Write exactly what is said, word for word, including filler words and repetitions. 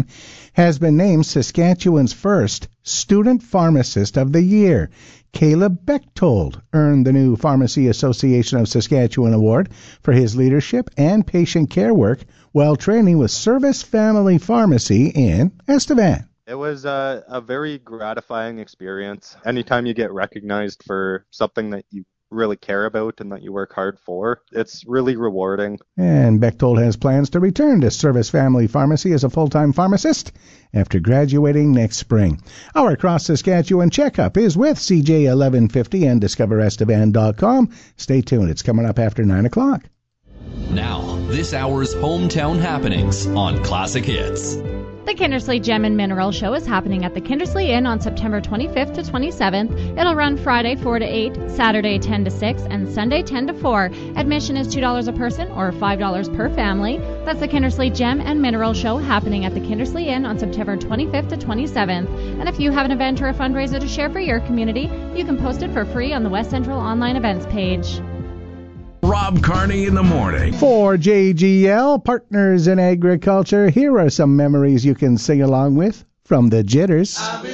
has been named Saskatchewan's first Student Pharmacist of the Year. Caleb Bechtold earned the new Pharmacy Association of Saskatchewan Award for his leadership and patient care work while training with Service Family Pharmacy in Estevan. It was a, a very gratifying experience. Anytime you get recognized for something that you really care about and that you work hard for, it's really rewarding. And Bechtold has plans to return to Service Family Pharmacy as a full-time pharmacist after graduating next spring. Our Cross Saskatchewan Checkup is with C J eleven fifty and discover estevan dot com. Stay tuned. It's coming up after nine o'clock. Now, this hour's hometown happenings on Classic Hits. The Kindersley Gem and Mineral Show is happening at the Kindersley Inn on September twenty-fifth to twenty-seventh. It'll run Friday four to eight, Saturday ten to six, and Sunday ten to four. Admission is two dollars a person or five dollars per family. That's the Kindersley Gem and Mineral Show happening at the Kindersley Inn on September twenty-fifth to twenty-seventh. And if you have an event or a fundraiser to share for your community, you can post it for free on the West Central online events page. Rob Carney in the morning. For J G L, Partners in Agriculture, here are some memories you can sing along with from the Jitters.